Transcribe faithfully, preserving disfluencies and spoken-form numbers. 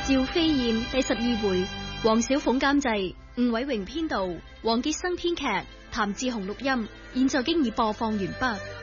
趙飛燕第十二回，黃小鳳監製，吳偉榮編導，黃傑生編劇，譚志雄錄音。現在經已播放完畢。